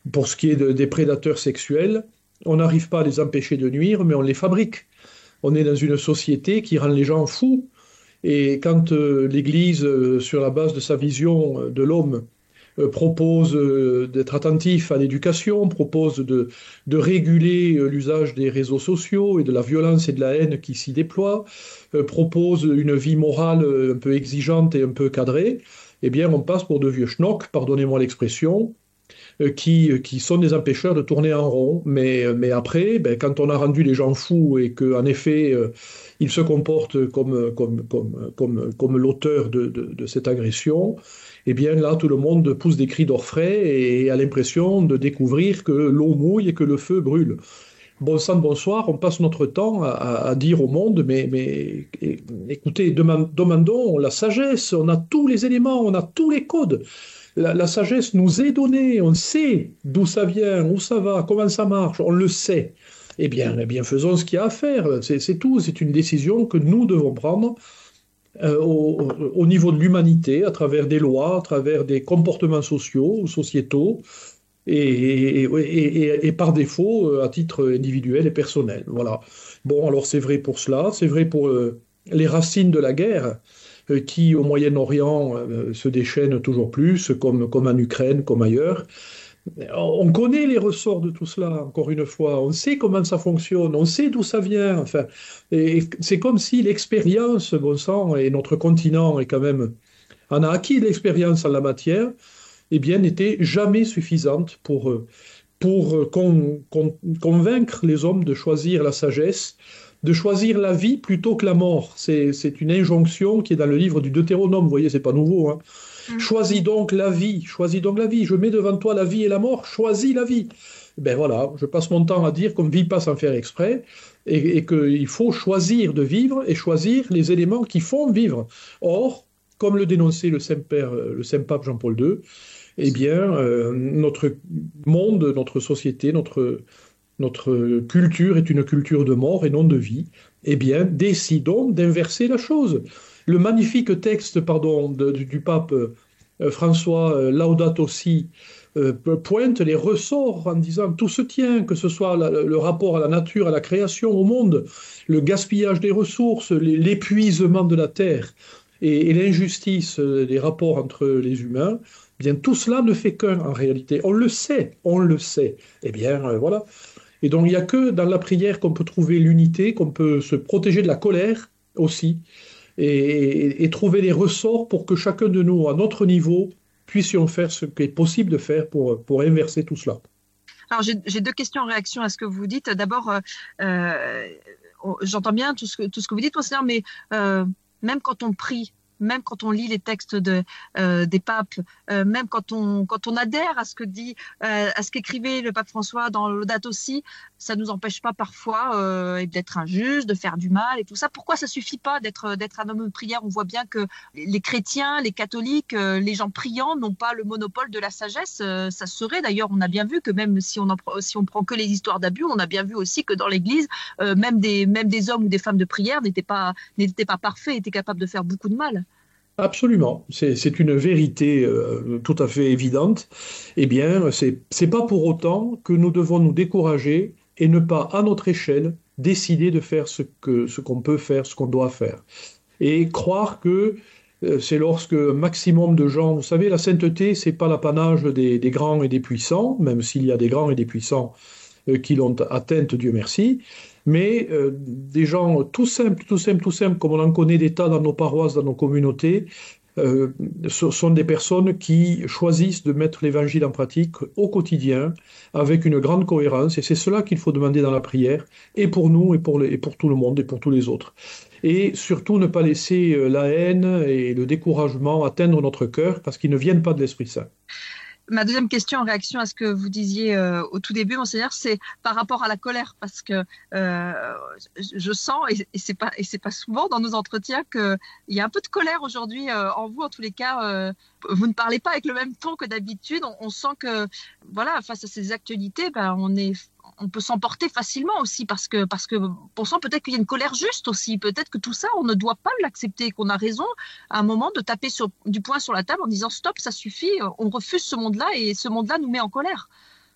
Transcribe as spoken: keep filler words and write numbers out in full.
Pour ce qui est de- des prédateurs sexuels, on n'arrive pas à les empêcher de nuire, mais on les fabrique. On est dans une société qui rend les gens fous. Et quand euh, l'Église, euh, sur la base de sa vision euh, de l'homme, euh, propose euh, d'être attentif à l'éducation, propose de, de réguler euh, l'usage des réseaux sociaux et de la violence et de la haine qui s'y déploient, euh, propose une vie morale euh, un peu exigeante et un peu cadrée, eh bien on passe pour de vieux schnocks, pardonnez-moi l'expression, euh, qui, euh, qui sont des empêcheurs de tourner en rond. Mais, euh, mais après, ben, quand on a rendu les gens fous et qu'en effet, euh, ils se comportent comme, comme, comme, comme, comme l'auteur de, de, de cette agression, eh bien là, tout le monde pousse des cris d'orfraie et a l'impression de découvrir que l'eau mouille et que le feu brûle. Bon sang de bonsoir, on passe notre temps à, à- à dire au monde, mais, mais é- écoutez, deman- demandons la sagesse, on a tous les éléments, on a tous les codes. La, la sagesse nous est donnée, on sait d'où ça vient, où ça va, comment ça marche, on le sait. Eh bien, eh bien faisons ce qu'il y a à faire, c'est c'est tout, c'est une décision que nous devons prendre euh, au, au niveau de l'humanité, à travers des lois, à travers des comportements sociaux, sociétaux, et, et, et, et, et par défaut, euh, à titre individuel et personnel. Voilà. Bon, alors c'est vrai pour cela, c'est vrai pour euh, les racines de la guerre euh, qui, au Moyen-Orient, euh, se déchaînent toujours plus, comme, comme en Ukraine, comme ailleurs. On connaît les ressorts de tout cela, encore une fois. On sait comment ça fonctionne, on sait d'où ça vient. Enfin, et c'est comme si l'expérience, bon sang, et notre continent est quand même, en a acquis de l'expérience en la matière, eh bien, n'était jamais suffisante pour, euh, pour euh, con- con- convaincre les hommes de choisir la sagesse, de choisir la vie plutôt que la mort. C'est, c'est une injonction qui est dans le livre du Deutéronome, vous voyez, c'est pas nouveau, hein. Mm. Choisis donc la vie, choisis donc la vie. Je mets devant toi la vie et la mort, choisis la vie. Ben voilà, je passe mon temps à dire qu'on ne vit pas sans faire exprès et, et qu'il faut choisir de vivre et choisir les éléments qui font vivre. Or, comme le dénonçait le Saint-Père, le Saint-Pape Jean-Paul deux, eh bien, euh, notre monde, notre société, notre, notre culture est une culture de mort et non de vie. Eh bien, décidons d'inverser la chose. Le magnifique texte, pardon, de- du, du pape euh, François euh, Laudato Si euh, pointe les ressorts en disant tout se tient, que ce soit la- le rapport à la nature, à la création, au monde, le gaspillage des ressources, les- l'épuisement de la terre et, et l'injustice euh, des rapports entre les humains. Eh bien, tout cela ne fait qu'un en réalité. On le sait, on le sait. Eh bien, euh, voilà. Et donc, il n'y a que dans la prière qu'on peut trouver l'unité, qu'on peut se protéger de la colère aussi, et, et- et trouver les ressorts pour que chacun de nous, à notre niveau, puissions faire ce qui est possible de faire pour, pour inverser tout cela. Alors, j'ai j'ai deux questions en réaction à ce que vous dites. D'abord, euh, euh, on- j'entends bien tout ce que, tout ce que vous dites, Monseigneur, mais euh, même quand on prie, même quand on lit les textes de, euh, des papes, euh, même quand on, quand on adhère à ce que dit, euh, à ce qu'écrivait le pape François dans Laudato Si, ça nous empêche pas parfois euh, d'être injuste, de faire du mal et tout ça. Pourquoi ça suffit pas d'être d'être un homme de prière? On voit bien que les chrétiens, les catholiques, euh, les gens priants n'ont pas le monopole de la sagesse. Euh, ça serait d'ailleurs, on a bien vu que même si on, en, si on prend que les histoires d'abus, on a bien vu aussi que dans l'Église, euh, même, des, même des hommes ou des femmes de prière n'étaient pas, n'étaient pas parfaits, étaient capables de faire beaucoup de mal. Absolument, c'est c'est une vérité euh, tout à fait évidente. Eh bien, c'est c'est pas pour autant que nous devons nous décourager et ne pas, à notre échelle, décider de faire ce que ce qu'on peut faire, ce qu'on doit faire. Et croire que euh, c'est lorsque un maximum de gens, vous savez, la sainteté, c'est pas l'apanage des, des grands et des puissants, même s'il y a des grands et des puissants euh, qui l'ont atteinte, Dieu merci, mais euh, des gens tout simples, tout simples, tout simples, comme on en connaît des tas dans nos paroisses, dans nos communautés, euh, ce sont des personnes qui choisissent de mettre l'évangile en pratique au quotidien avec une grande cohérence, et c'est cela qu'il faut demander dans la prière, et pour nous, et pour, les- et pour tout le monde, et pour tous les autres. Et surtout ne pas laisser euh, la haine et le découragement atteindre notre cœur, parce qu'ils ne viennent pas de l'Esprit Saint. Ma deuxième question en réaction à ce que vous disiez euh, au tout début, Monseigneur, c'est par rapport à la colère, parce que euh, je sens, et, et c'est pas et c'est pas souvent dans nos entretiens, qu'il y a un peu de colère aujourd'hui euh, en vous. En tous les cas, euh, vous ne parlez pas avec le même ton que d'habitude. On, on sent que, voilà, face à ces actualités, ben, on est on peut s'emporter facilement aussi parce que parce que on sent peut-être qu'il y a une colère juste aussi. Peut-être que tout ça, on ne doit pas l'accepter, qu'on a raison à un moment de taper sur, du poing sur la table en disant stop, ça suffit, on refuse ce monde-là et ce monde-là nous met en colère.